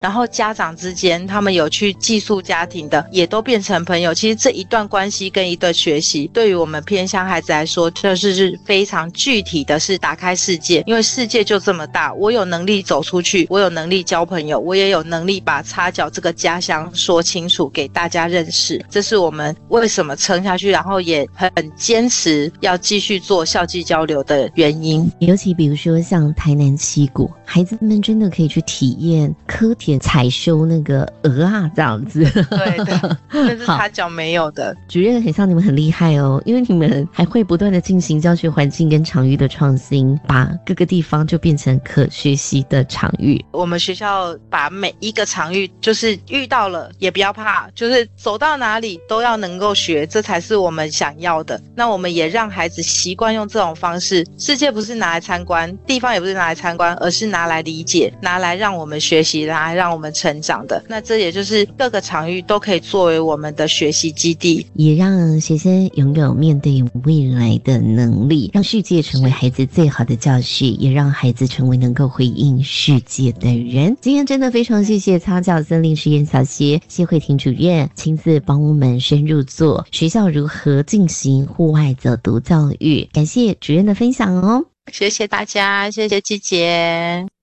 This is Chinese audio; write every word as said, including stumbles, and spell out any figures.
然后家长之间他们有去寄宿家庭的也都变成朋友。其实这一段关系跟一段学习对于我们偏乡孩子来说就是非常具体的，是打开世界，因为世界就这么大，我有能力走出去，我有能力交朋友，我也有能力把插脚这个家乡说清楚给大家认识。这是我们为什么撑下去，然后也很坚持要继续做校际交流的原因。 尤其比如说像台南七股，孩子们真的可以去体验柯田采收那个鹅啊这样子。 对的，这是插脚没有的。 主任很像你们很厉害哦，因为你们还会不断的进行教学环境跟场域的创新，把各个地方就变成可学习的场域。 我们学校把每一个场域就是遇到了也不要怕，就是走到哪里都要能够学，这才是我们想要的。那我们也让孩子习惯用这种方式，世界不是拿来参观，地方也不是拿来参观，而是拿来理解，拿来让我们学习，拿来让我们成长的。那这也就是各个场域都可以作为我们的学习基地， 也让学生拥有面对未来的能力，让世界成为孩子最好的教室，也让孩子成为能够回应世界的人。今天真的非常谢谢擦脚森林实验小学谢慧婷主任亲自帮我们深入做学校如何进行户外走读教育，感谢主任的分享哦。 谢谢大家，谢谢季姐。